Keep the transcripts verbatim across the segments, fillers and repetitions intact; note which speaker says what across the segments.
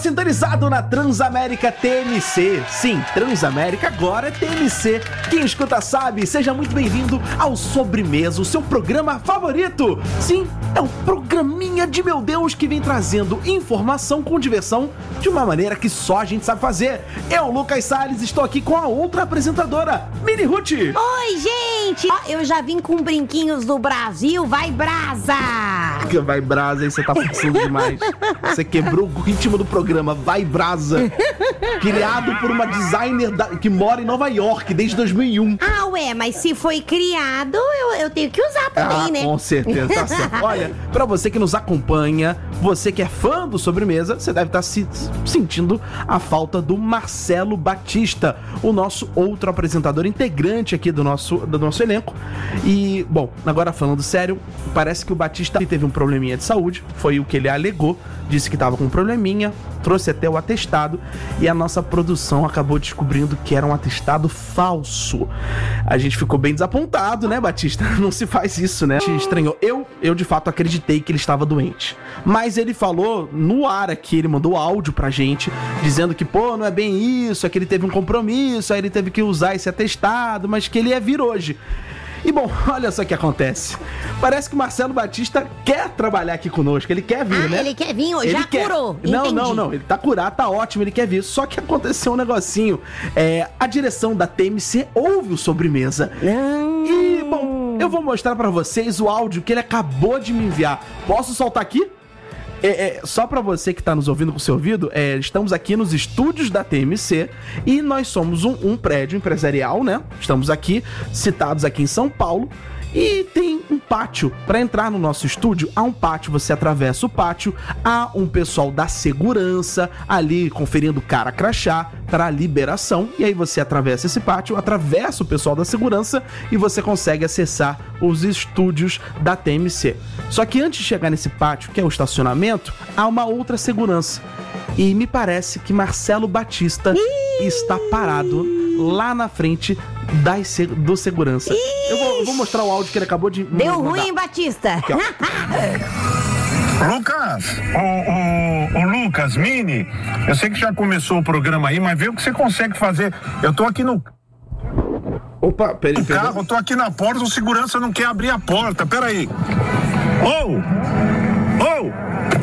Speaker 1: Sintonizado na Transamérica T M C. Sim, Transamérica agora é T M C. Quem escuta sabe, seja muito bem-vindo ao Sobremesa, o seu programa favorito. Sim, é um programinha de meu Deus que vem trazendo informação com diversão de uma maneira que só a gente sabe fazer. Eu, Lucas Salles, estou aqui com a outra apresentadora, Mini Ruth.
Speaker 2: Oi, gente! Ó, eu já vim com brinquinhos do Brasil, vai brasa!
Speaker 1: Vai brasa, aí você tá forçando demais. Você quebrou o ritmo do programa, vai brasa. Criado por uma designer da, que mora em Nova York desde dois mil e um.
Speaker 2: Ah, ué, mas se foi criado, eu, eu tenho que usar também,
Speaker 1: ah,
Speaker 2: né?
Speaker 1: Com certeza, tá certo. Olha, pra você que nos acompanha, você que é fã do Sobremesa, você deve estar se sentindo a falta do Marcelo Batista, o nosso outro apresentador integrante aqui do nosso, do nosso elenco. E, bom, agora falando sério, parece que o Batista teve um probleminha de saúde, foi o que ele alegou, disse que tava com um probleminha, trouxe até o atestado e a nossa produção acabou descobrindo que era um atestado falso. A gente ficou bem desapontado, né, Batista? Não se faz isso, né? A gente estranhou. Eu, eu de fato acreditei que ele estava doente. Mas ele falou no ar aqui, ele mandou áudio pra gente, dizendo que, pô, não é bem isso, é que ele teve um compromisso, aí ele teve que usar esse atestado, mas que ele ia vir hoje. E bom, olha só o que acontece. Parece que o Marcelo Batista quer trabalhar aqui conosco, ele quer vir,
Speaker 2: ah,
Speaker 1: né?
Speaker 2: ele quer vir,
Speaker 1: ele
Speaker 2: já
Speaker 1: quer.
Speaker 2: curou.
Speaker 1: Não,
Speaker 2: Entendi.
Speaker 1: não, não, ele tá curado, tá ótimo, ele quer vir. Só que aconteceu um negocinho. É, a direção da T M C ouve o Sobremesa.
Speaker 2: Hum.
Speaker 1: E, bom, eu vou mostrar pra vocês o áudio que ele acabou de me enviar. Posso soltar aqui? É, é, só pra você que tá nos ouvindo com o seu ouvido, é, estamos aqui nos estúdios da T M C e nós somos um, um prédio empresarial, né? Estamos aqui, citados aqui em São Paulo. E tem um pátio. Para entrar no nosso estúdio, há um pátio, você atravessa o pátio, há um pessoal da segurança ali conferindo cara crachá para liberação, e aí você atravessa esse pátio, atravessa o pessoal da segurança e você consegue acessar os estúdios da T M C. Só que antes de chegar nesse pátio, que é o estacionamento, há uma outra segurança. E me parece que Marcelo Batista está parado lá na frente das, do segurança. Eu vou, eu vou mostrar o áudio que ele acabou de
Speaker 2: Deu
Speaker 1: mandar.
Speaker 2: ruim, hein, Batista?
Speaker 1: Aqui, ó.
Speaker 3: Lucas, o, o, o Lucas, Mini, eu sei que já começou o programa aí, mas vê o que você consegue fazer. Eu tô aqui no,
Speaker 1: Opa, peraí,
Speaker 3: no carro, eu tô aqui na porta, o segurança não quer abrir a porta, peraí. Ô! Ô!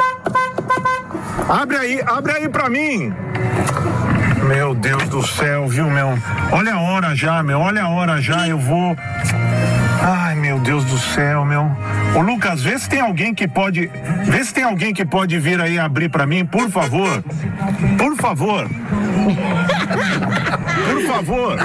Speaker 3: Abre aí, abre aí pra mim. Meu Deus do céu, viu, meu? Olha a hora já, meu, olha a hora já, eu vou... Ai, meu Deus do céu, meu. Ô, Lucas, vê se tem alguém que pode... Vê se tem alguém que pode vir aí abrir pra mim, por favor. Por favor. Por favor.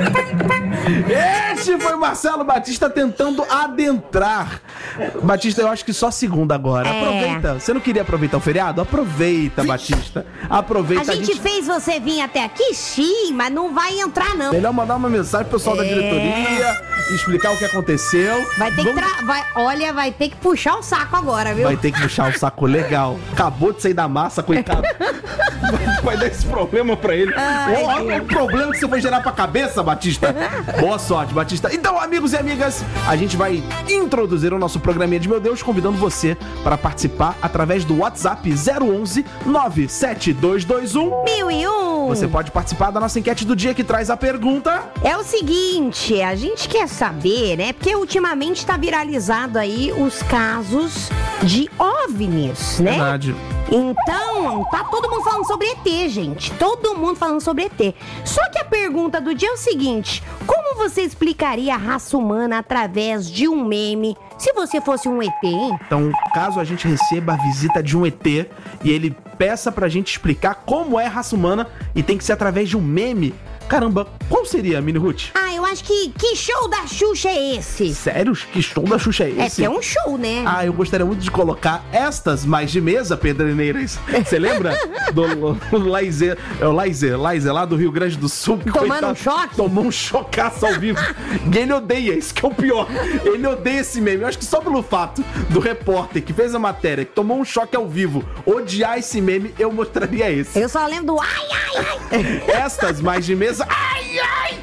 Speaker 1: Este foi o Marcelo Batista tentando adentrar. Batista, eu acho que só segunda agora.
Speaker 2: É.
Speaker 1: Aproveita. Você não queria aproveitar o feriado? Aproveita, Batista. Aproveita.
Speaker 2: A gente, a gente fez você vir até aqui, sim, mas não vai entrar, não.
Speaker 1: Melhor mandar uma mensagem pro pessoal
Speaker 2: É.
Speaker 1: da diretoria, explicar o que aconteceu.
Speaker 2: Vai ter
Speaker 1: Vamos...
Speaker 2: que tra... vai... Olha, vai ter que puxar o saco agora, viu?
Speaker 1: Vai ter que puxar o saco legal. Acabou de sair da massa, coitado. Vai, vai dar esse problema pra ele.
Speaker 2: Ai,
Speaker 1: Olha o problema que você vai gerar pra cabeça, Batista. Boa sorte, Batista. Então, amigos e amigas, a gente vai introduzir o nosso programinha de Meu Deus, convidando você para participar através do WhatsApp zero onze nove sete dois dois um
Speaker 2: Mil e um.
Speaker 1: Você pode participar da nossa enquete do dia que traz a pergunta.
Speaker 2: É o seguinte, a gente quer saber, né? Porque ultimamente tá viralizado aí os casos de OVNIs, né?
Speaker 1: Verdade.
Speaker 2: Então, tá todo mundo falando sobre E T, gente. Todo mundo falando sobre E T. Só que a pergunta do dia é o seguinte: como você explicaria a raça humana através de um meme se você fosse um E T, hein?
Speaker 1: Então, caso a gente receba a visita de um E T e ele peça pra gente explicar como é a raça humana e tem que ser através de um meme, caramba, qual seria, Mini Ruth?
Speaker 2: Ah, eu acho que... Que show da Xuxa é esse?
Speaker 1: Sério? Que show da Xuxa é
Speaker 2: É
Speaker 1: esse?
Speaker 2: que é um show, né?
Speaker 1: Ah, eu gostaria muito de colocar estas mais de mesa, Pedrineiras. Você lembra? Do, do Laizer, é o Laizer, Laizer lá do Rio Grande do Sul.
Speaker 2: Tomando
Speaker 1: coitado,
Speaker 2: um choque?
Speaker 1: Tomou um chocaço ao vivo. E ele odeia, isso que é o pior. Ele odeia esse meme. Eu acho que só pelo fato do repórter que fez a matéria, que tomou um choque ao vivo, odiar esse meme, eu mostraria esse.
Speaker 2: Eu só lembro do ai, ai, ai.
Speaker 1: Estas mais de mesa, ai, ai,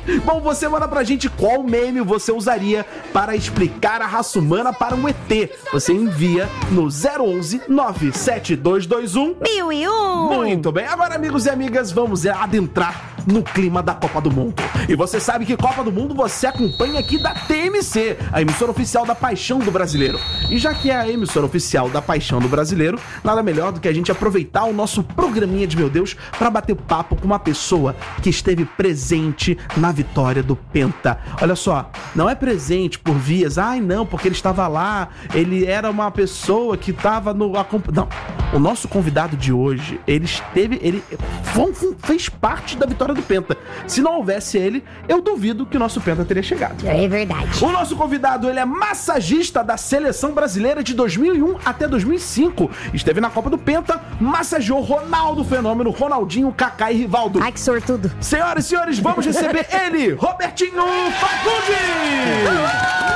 Speaker 1: Bom, você manda pra gente qual meme você usaria para explicar a raça humana para um E T. Você envia no zero onze nove sete dois dois um
Speaker 2: Mil e um.
Speaker 1: Muito bem, agora amigos e amigas, vamos adentrar no clima da Copa do Mundo. E você sabe que Copa do Mundo você acompanha aqui da T M C, a emissora oficial da Paixão do Brasileiro. E já que é a emissora oficial da Paixão do Brasileiro, nada melhor do que a gente aproveitar o nosso programinha de meu Deus para bater papo com uma pessoa que esteve presente na vitória do Penta. Olha só, não é presente por vias, ai não, porque ele estava lá, ele era uma pessoa que estava no... Não, o nosso convidado de hoje, ele esteve, ele fez parte da vitória do Penta. Se não houvesse ele, eu duvido que o nosso Penta teria chegado.
Speaker 2: É verdade.
Speaker 1: O nosso convidado, ele é massagista da Seleção Brasileira de dois mil e um até dois mil e cinco. Esteve na Copa do Penta, massageou Ronaldo Fenômeno, Ronaldinho, Kaká e Rivaldo.
Speaker 2: Ai, que sortudo.
Speaker 1: Senhoras e senhores, vamos receber ele, Robertinho Fagundes!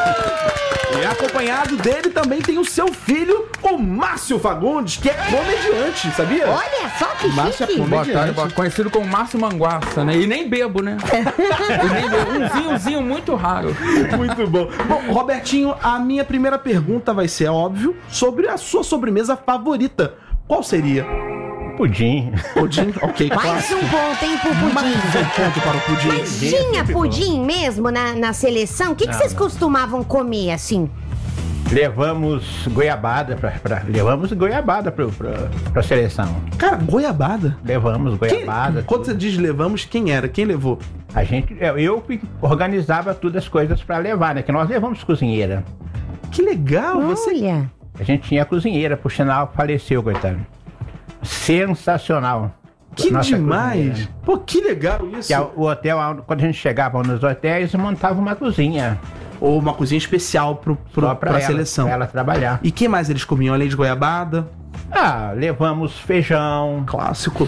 Speaker 1: E acompanhado dele também tem o seu filho, o Márcio Fagundes, que é comediante, sabia?
Speaker 2: Olha só que
Speaker 1: Márcio é
Speaker 2: chique.
Speaker 1: comediante.
Speaker 4: Boa tarde, boa- conhecido como Márcio Manguaça, né? E nem bebo, né? E nem bebo. Um vinhozinho muito raro.
Speaker 1: Muito bom. Bom, Robertinho, a minha primeira pergunta vai ser, óbvio, sobre a sua sobremesa favorita. Qual seria?
Speaker 5: Pudim.
Speaker 1: Pudim? Ok,
Speaker 2: Mais
Speaker 1: clássico.
Speaker 2: um ponto, hein, pro pudim.
Speaker 1: Mais um ponto para o pudim.
Speaker 2: Mas tinha pudim mesmo na, na seleção? O que, que vocês costumavam comer, assim?
Speaker 5: Levamos goiabada pra, pra- levamos goiabada pro, pra, pra seleção.
Speaker 1: Cara, goiabada?
Speaker 5: Levamos
Speaker 1: Quem-
Speaker 5: goiabada.
Speaker 1: Quando você diz levamos, quem era? Quem levou?
Speaker 5: A gente, eu, eu que organizava todas as coisas pra levar, né? Que nós levamos cozinheira.
Speaker 1: Que legal, você...
Speaker 2: Olha.
Speaker 5: A gente tinha cozinheira, por sinal, faleceu, coitado. Sensacional.
Speaker 1: Que
Speaker 5: Nossa
Speaker 1: demais.
Speaker 5: cozinheira.
Speaker 1: Pô, que legal isso.
Speaker 5: Que a- o hotel, quando a gente chegava nos hotéis, montava uma cozinha.
Speaker 1: Ou uma cozinha especial pro, pro,
Speaker 5: Só
Speaker 1: pra,
Speaker 5: pra, ela,
Speaker 1: seleção.
Speaker 5: pra ela trabalhar.
Speaker 1: E que mais eles comiam além de goiabada?
Speaker 5: Ah, levamos feijão,
Speaker 1: Clássico.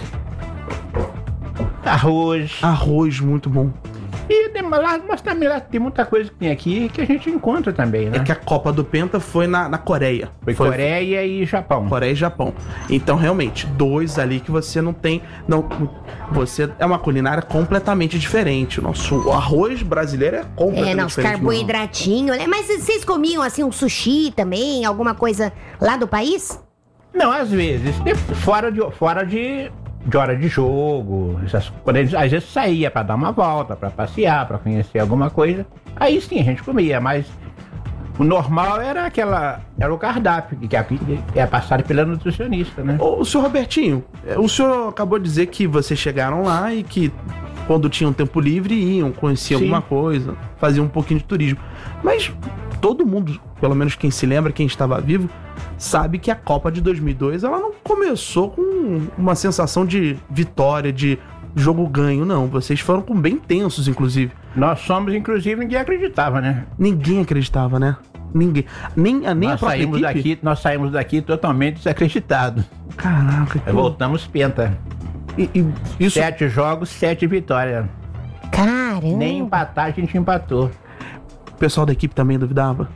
Speaker 5: arroz.
Speaker 1: Arroz, muito bom.
Speaker 5: E tem- lá, mas também lá tem muita coisa que tem aqui que a gente encontra também, né?
Speaker 1: É que a Copa do Penta foi na, na Coreia.
Speaker 5: Foi Coreia e Japão.
Speaker 1: Coreia e Japão. Então, realmente, dois ali que você não tem. Não, você é uma culinária completamente diferente. O nosso arroz brasileiro é completamente
Speaker 2: É, não, os
Speaker 1: diferente.
Speaker 2: carboidratinhos, né? Mas vocês comiam, assim, um sushi também? Alguma coisa lá do país?
Speaker 5: Não, às vezes, de- fora de, fora de, de hora de jogo, essas, quando eles, às vezes saía pra dar uma volta, pra passear, pra conhecer alguma coisa. Aí sim a gente comia, mas o normal era aquela, era o cardápio, que, que é passado pela nutricionista, né?
Speaker 1: Ô, senhor Robertinho, é, o senhor acabou de dizer que vocês chegaram lá e que quando tinham tempo livre iam, conheciam
Speaker 5: Sim.
Speaker 1: alguma coisa, faziam um pouquinho de turismo. Mas todo mundo, pelo menos quem se lembra, quem estava vivo, sabe que a Copa de dois mil e dois ela não começou com uma sensação de vitória, de jogo ganho, não. Vocês foram com bem tensos, inclusive.
Speaker 5: Nós somos, inclusive, ninguém acreditava, né?
Speaker 1: Ninguém acreditava, né? Ninguém. Nem, a- nem a
Speaker 5: nós
Speaker 1: própria
Speaker 5: saímos
Speaker 1: equipe.
Speaker 5: daqui, nós saímos daqui totalmente desacreditados.
Speaker 1: Caraca, que...
Speaker 5: Voltamos penta.
Speaker 1: E, e isso...
Speaker 5: Sete jogos, sete vitórias.
Speaker 2: Caramba.
Speaker 5: Nem empatar, a gente empatou.
Speaker 1: O pessoal da equipe também duvidava?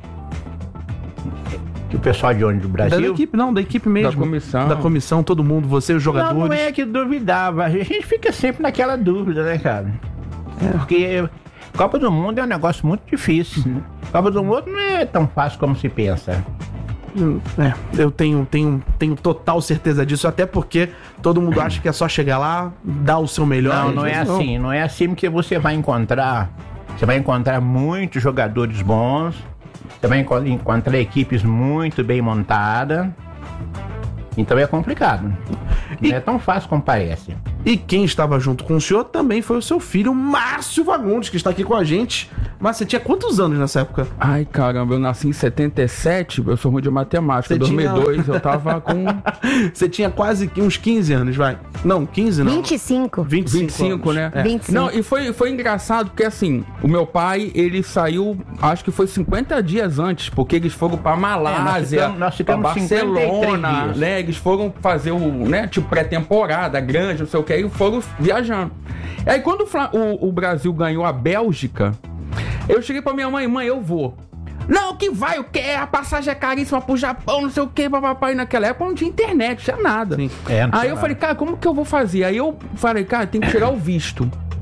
Speaker 5: E o pessoal de onde? Do
Speaker 1: Da, da
Speaker 5: Brasil?
Speaker 1: equipe, não, da equipe mesmo.
Speaker 4: Da comissão.
Speaker 1: Da comissão, todo mundo, você, os jogadores.
Speaker 5: Não, não é que duvidava. A gente fica sempre naquela dúvida, né, cara? Porque Copa do Mundo é um negócio muito difícil. Né? Copa do Mundo não é tão fácil como se pensa.
Speaker 1: É, eu tenho, tenho, tenho total certeza disso, até porque todo mundo acha que é só chegar lá, dar o seu melhor.
Speaker 5: Não,
Speaker 1: e
Speaker 5: não
Speaker 1: às
Speaker 5: é
Speaker 1: vezes
Speaker 5: assim. Não é assim que você vai encontrar. Você vai encontrar muitos jogadores bons. Você vai enco- encontrar equipes muito bem montadas. Então é complicado.
Speaker 1: E-
Speaker 5: Não é tão fácil como parece.
Speaker 1: E quem estava junto com o senhor também foi o seu filho, Márcio Fagundes, que está aqui com a gente. Mas você tinha quantos anos nessa época?
Speaker 4: Ai, caramba, eu nasci em setenta e sete, eu sou ruim de matemática. Em
Speaker 1: Você tinha-
Speaker 4: dois mil e dois eu tava com
Speaker 1: Você tinha quase que uns quinze anos, vai. Não, quinze não.
Speaker 2: vinte e cinco.
Speaker 1: vinte e cinco,
Speaker 4: vinte e cinco,
Speaker 1: anos.
Speaker 4: né?
Speaker 1: É.
Speaker 2: vinte e cinco.
Speaker 4: Não, e foi, foi engraçado porque assim, o meu pai, ele saiu, acho que foi cinquenta dias antes, porque eles foram pra Malásia,
Speaker 5: ficamos- nós ficamos
Speaker 4: pra
Speaker 5: cinquenta e três
Speaker 4: Barcelona,
Speaker 5: dias.
Speaker 4: né? Eles foram fazer o, né, tipo pré-temporada, grande, não sei o que, e foram viajando. Aí quando o, Fla- o, o Brasil ganhou a Bélgica, eu cheguei pra minha mãe, mãe, eu vou. Não, que vai, o que? A passagem é caríssima pro Japão, não sei o que, papai. Naquela época não tinha internet, não tinha nada.
Speaker 1: Sim.
Speaker 5: É, não
Speaker 4: Aí
Speaker 5: tinha
Speaker 4: eu
Speaker 5: nada.
Speaker 4: falei, cara, como que eu vou fazer? Aí eu falei, cara, tem que tirar o visto.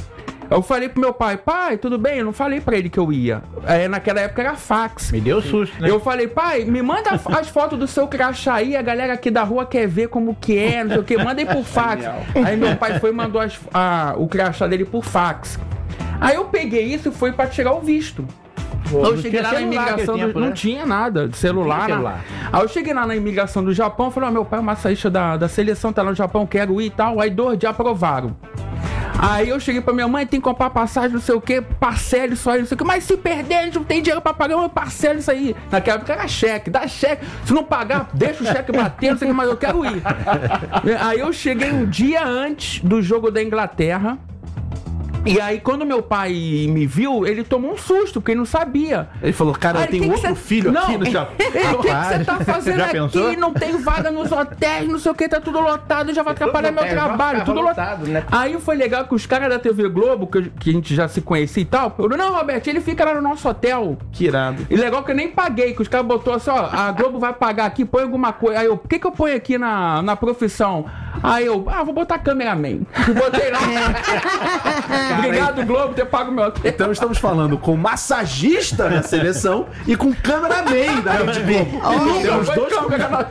Speaker 4: Eu falei pro meu pai, pai, tudo bem? Eu não falei pra ele que eu ia. É, naquela época era fax.
Speaker 5: Me deu susto, né?
Speaker 4: Eu falei, pai, me manda as fotos do seu crachá aí, a galera aqui da rua quer ver como que é, não sei o que, manda aí por fax. Aí meu pai foi e mandou as, a, o crachá dele por fax. Aí eu peguei isso e fui pra tirar o visto. Pô, eu cheguei lá na imigração, do, tempo, né? Não tinha nada de celular, celular. Aí eu cheguei lá na imigração do Japão, falei, ó, meu pai é o massaísta da, da seleção, tá lá no Japão, quero ir e tal. Aí dois dias aprovaram. Aí eu cheguei pra minha mãe, tem que comprar passagem, não sei o que, parcela isso aí, não sei o que, mas se perder, a gente não tem dinheiro pra pagar, eu parcelo isso aí. Naquela época era cheque, dá cheque, se não pagar, deixa o cheque bater, não sei o que, mas eu quero ir. Aí eu cheguei um dia antes do jogo da Inglaterra. E aí, quando meu pai me viu, ele tomou um susto, porque ele não sabia.
Speaker 1: Ele falou, cara, eu tenho outro filho aqui no Japão.
Speaker 4: O que você tá fazendo aqui? Não tem vaga nos hotéis, não sei o que, tá tudo lotado, já vai atrapalhar meu trabalho, tudo lotado. Né? Aí foi legal que os caras da T V Globo, que, que a gente já se conhecia e tal, falaram, não, Roberto, ele fica lá no nosso hotel.
Speaker 1: Que irado.
Speaker 4: E legal que eu nem paguei, que os caras botou assim, ó, a Globo vai pagar aqui, põe alguma coisa. Aí eu, por que que eu ponho aqui na, na profissão? Aí eu, ah, vou botar cameraman. Botei lá. Obrigado, Globo, ter pago meu hotel.
Speaker 1: Então estamos falando com massagista da seleção e com cameraman da Rede Globo.
Speaker 4: Oh, Tem os dois câmeras.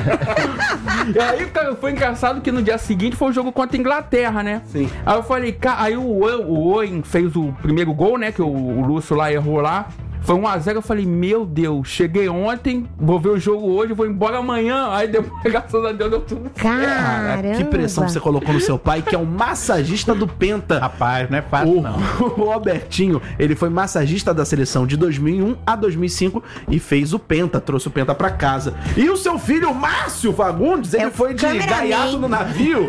Speaker 4: E aí, cara, foi engraçado que no dia seguinte foi o jogo contra a Inglaterra, né?
Speaker 1: Sim. Aí
Speaker 4: eu falei, cara, aí o, o Owen fez o primeiro gol, né? Que o, o Lúcio lá errou lá. Foi um a zero, eu falei, meu Deus, cheguei ontem, vou ver o jogo hoje, vou embora amanhã. Aí depois, graças a Deus, deu tudo certo.
Speaker 2: Caramba.
Speaker 1: Que pressão você colocou no seu pai, que é um massagista do Penta.
Speaker 5: Rapaz, não é fácil,
Speaker 1: o,
Speaker 5: não.
Speaker 1: O Robertinho, ele foi massagista da seleção de dois mil e um a dois mil e cinco e fez o Penta, trouxe o Penta pra casa. E o seu filho, Márcio Fagundes, ele
Speaker 2: é
Speaker 1: foi de gaiato no navio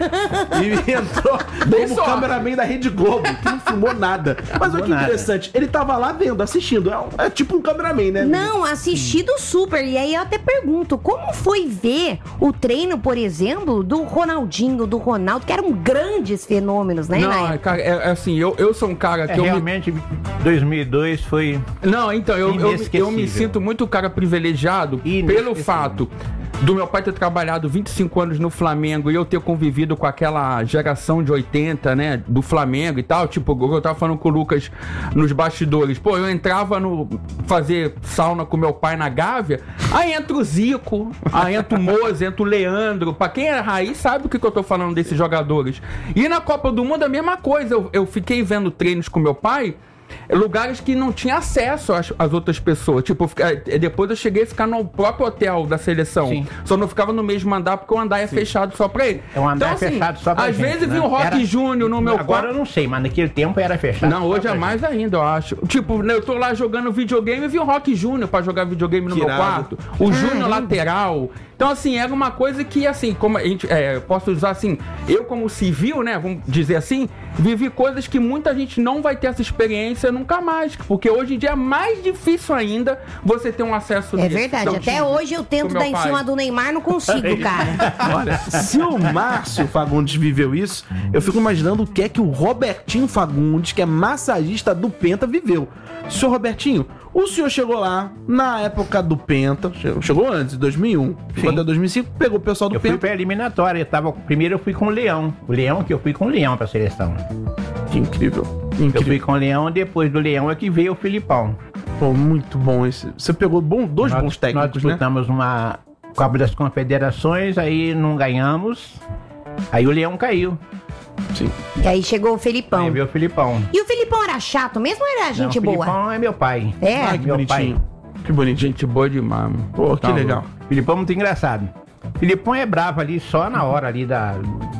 Speaker 1: e entrou como
Speaker 4: só.
Speaker 1: cameraman da Rede Globo, que não filmou nada. Mas olha que
Speaker 5: nada.
Speaker 1: interessante, ele tava lá vendo, assistindo, é um É tipo um cameraman, né?
Speaker 2: Não, assistido super. E aí eu até pergunto, como foi ver o treino, por exemplo, do Ronaldinho, do Ronaldo, que eram grandes fenômenos, né?
Speaker 4: Não, cara, é, é assim, eu, eu sou um cara que
Speaker 5: é,
Speaker 4: eu
Speaker 5: realmente, me... dois mil e dois foi...
Speaker 4: Não, então, eu, eu, eu me sinto muito cara privilegiado pelo fato do meu pai ter trabalhado vinte e cinco anos no Flamengo e eu ter convivido com aquela geração de oitenta, né, do Flamengo e tal, tipo, eu tava falando com o Lucas nos bastidores, pô, eu entrava no fazer sauna com meu pai na Gávea, aí entra o Zico, aí entra o Moza, entra o Leandro, pra quem é raiz sabe o que, que eu tô falando desses jogadores. E na Copa do Mundo a mesma coisa, eu, eu fiquei vendo treinos com meu pai, lugares que não tinha acesso às, às outras pessoas. Tipo, depois eu cheguei a ficar no próprio hotel da seleção. Sim. Só não ficava no mesmo andar porque o andar é Sim. fechado só pra ele.
Speaker 5: É um andar
Speaker 4: então, assim,
Speaker 5: fechado só pra
Speaker 4: às
Speaker 5: gente,
Speaker 4: vezes
Speaker 5: né?
Speaker 4: vinha o Rock
Speaker 5: era...
Speaker 4: Júnior no meu quarto.
Speaker 5: Agora eu não sei, mas naquele tempo era fechado.
Speaker 4: Não, hoje é mais gente. ainda, eu acho. Tipo, eu tô lá jogando videogame e vi o Rock Júnior pra jogar videogame no que meu irado. quarto. O ah, Júnior lateral. Então, assim, era uma coisa que, assim, como a gente, é, posso usar assim, eu como civil, né, vamos dizer assim, vivi coisas que muita gente não vai ter essa experiência nunca mais, porque hoje em dia é mais difícil ainda você ter um acesso
Speaker 2: É verdade,
Speaker 4: então,
Speaker 2: até hoje eu tento dar em pai. cima do Neymar, não consigo, cara.
Speaker 1: Olha, se o Márcio Fagundes viveu isso, eu fico imaginando o que é que o Robertinho Fagundes, que é massagista do Penta, viveu. Senhor Robertinho, o senhor chegou lá na época do Penta, chegou antes, dois mil e um, quando é dois mil e cinco, pegou o pessoal do
Speaker 5: eu
Speaker 1: Penta.
Speaker 5: Eu fui pra eliminatória, eu tava, primeiro eu fui com o Leão, o Leão que eu fui com o Leão pra seleção.
Speaker 1: Que incrível, incrível.
Speaker 5: Eu fui com o Leão, depois do Leão é que veio o Filipão.
Speaker 1: Pô, muito bom esse. Você pegou bom, dois
Speaker 5: nós,
Speaker 1: bons técnicos,
Speaker 5: nós disputamos, né? Uma Copa das Confederações, aí não ganhamos, aí o Leão caiu.
Speaker 1: Sim.
Speaker 2: E aí chegou o Felipão.
Speaker 5: Aí veio o Filipão.
Speaker 2: E o Felipão era chato mesmo ou era gente
Speaker 5: não, o
Speaker 2: boa?
Speaker 5: O Filipão é meu pai.
Speaker 2: É?
Speaker 1: Ai, que
Speaker 5: meu
Speaker 1: bonitinho.
Speaker 5: Pai.
Speaker 1: Que bonitinho.
Speaker 4: Gente boa demais, mano.
Speaker 1: Pô, que
Speaker 4: tá
Speaker 1: legal.
Speaker 4: louco.
Speaker 5: O Filipão é muito engraçado. O Filipão é bravo ali só na hora ali da...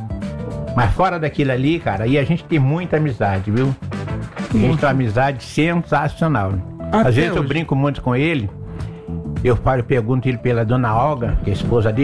Speaker 5: Mas fora daquilo ali, cara, aí a gente tem muita amizade, viu? A gente tem uma amizade sensacional.
Speaker 1: Até
Speaker 5: Às vezes
Speaker 1: hoje.
Speaker 5: eu brinco muito com ele. Eu falo, pergunto ele pela dona Olga, que é a esposa dele.